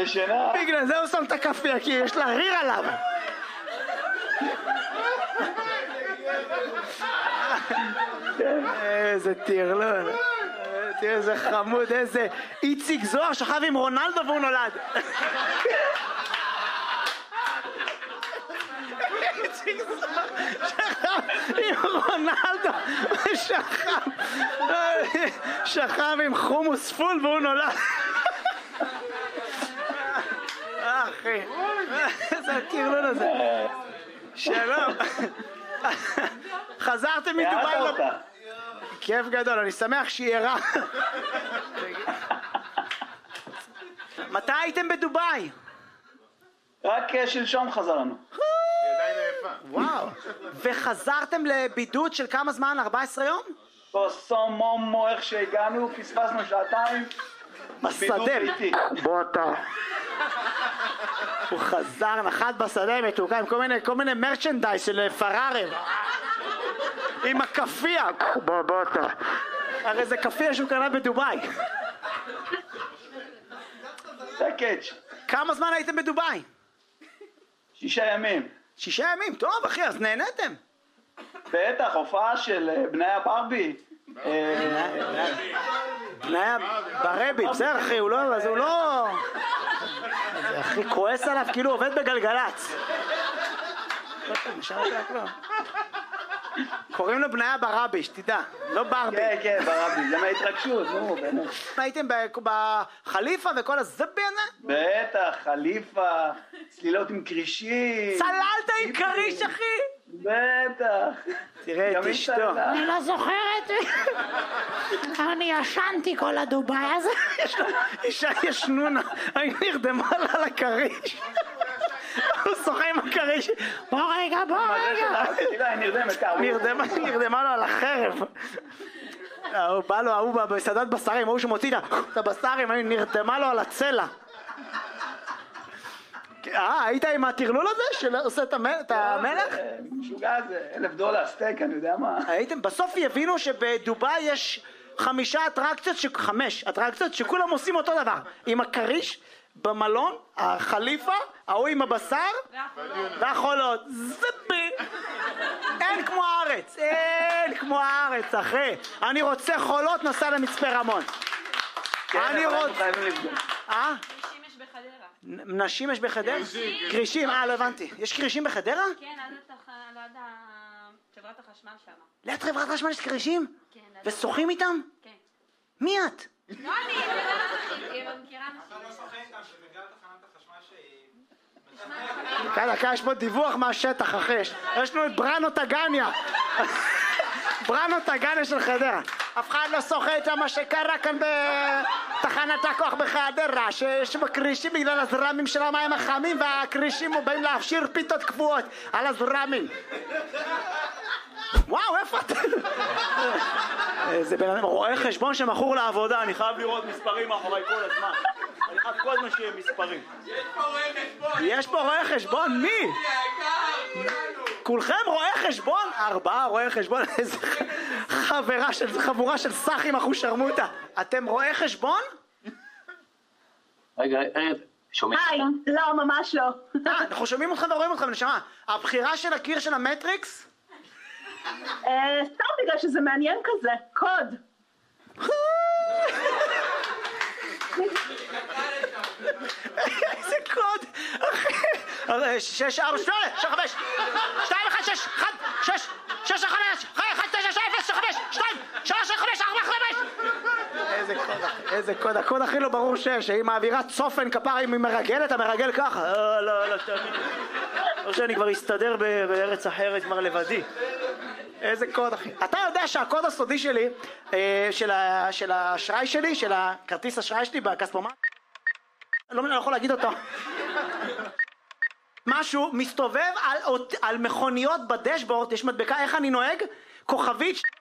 ישנה. בגלל זה הוא שם את הכפייה, כי יש לה ריר עליו. איזה טירלון. תראה איזה חמוד, איזה איציק זוהר שכב עם רונלדו והוא נולד. איציק זוהר שכב עם רונלדו שכב עם חומוס פול והוא נולד. אחי, איזה הטירלון הזה. שלום. חזרתם מדובאי? כיף גדול, אני שמח שהיא ערה. מתי הייתם בדובאי? רק שלשום חזרנו. וואו. וחזרתם לבידוד של כמה זמן? 14 יום? בסום מומו, איך שהגענו, פספסנו שעתיים. בשדה. בוא אתה. הוא חזר, נחת בשדה מתוקה עם כל מיני מרצ'נדייז של פרארי. עם הכפייה. בוא אתה. הרי זה כפייה שהוא קנה בדובאי. זה הקאץ'. כמה זמן הייתם בדובאי? 6 ימים. 6 ימים, טוב אחי, אז נהנתם. בטח, הופעה של בני הברבי. בני ברבי, בסדר אחי, הוא לא... אחי כועס עליו כאילו עובד בגלגלץ. קוראים לו בניה ברבי, שתדע, לא ברבי. כן, ברבי, זה מההתרגשות, נו, באמת. הייתם בחליפה וכל הזבי הזה? בטח, חליפה, צלילות עם קרישים. צללת עם קריש, אחי? בטח. תראה את אשתו. אני לא זוכרת. אני ישנתי כל הדובאי הזה. אישה ישנונה, אני נרדמה לה על הקריש. הוא שוחה עם הקריש. בוא רגע. נרדמה לו על החרב. הוא בא לו, הוא במסעדת בשרים, הוא שמוציא את הבשרים, נרדמה לו על הצלע. היית עם הטרלול הזה שעושה את המלך? משוגע זה, $1,000 סטייק, אני יודע מה. הייתם, בסוף יבינו שבדובאי יש 5 אטרקציות שכולם עושים אותו דבר. עם הקריש, במלון, החליפה, ההוא עם הבשר והחולות. זבי! אין כמו הארץ, אחי. אני רוצה חולות, נסע למצפה רמון. אני רוצה... נשים יש בחדרה. נשים יש בחדרה? קרישים, לא הבנתי. יש קרישים בחדרה? כן, ליד חברת החשמל שם. ליד חברת החשמל יש קרישים? כן. ושוחים איתם? כן. מי את? לא אני, מכירה אנשים. אתה לא שוחה איתם שבגלל תחנת החשמל שהיא... דקה, יש פה דיווח מהשטח, אחי. יש לנו את בראנו טגניה. בראנו טגניה של חדרה. אף אחד לא שוחה את מה שקרה כאן בתחנת הכוח בחדרה, שיש בקרישים בגלל הזרמים של המים החמים, והקרישים באים להפשיר פיתות קבועות על הזרמים. וואו, איפה אתה? זה בן אדם רואה חשבון שמכור לעבודה, אני חייב לראות מספרים מאחורי כל הזמן. אני חייב כל הזמן שיהיה מספרים. יש פה רואה חשבון, מי? כולכם רואי חשבון? 4 רואי חשבון, איזה חבורה של סחים אחושרמוטה. אתם רואי חשבון? רגע, שומעים? היי, לא, ממש לא. אנחנו שומעים אתכם ורואים אתכם, נשמה. הבחירה של הקיר של המטריקס? סתם בגלל שזה מעניין כזה, קוד. איזה קוד? 6, 4, 8, 5, 2, 1, 6, 1, 6, 6, 5, 1, 9, 0, 5, 2, 3, 5, 4, 5. איזה קוד? הקוד הכי לא ברור שהיא מעבירה צופן כפרה, אם היא מרגלת, המרגל ככה. לא, תאמין. לא שאני כבר אסתדר בארץ אחרת כבר לבדי. איזה קוד, אחי? אתה יודע שהקוד הסודי שלי, של האשראי שלי, של הכרטיס אשראי שלי בכספומט, לא יכול להגיד אותו. משהו מסתובב על מכוניות בדשבורד, יש מדבקה איך אני נוהג, כוכבית